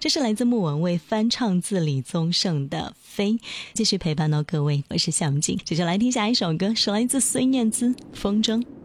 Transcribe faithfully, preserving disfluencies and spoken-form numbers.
这是来自莫文蔚翻唱自李宗盛的《飞》，继续陪伴到各位，我是向静。接着来听下一首歌，是来自孙燕姿《风筝》。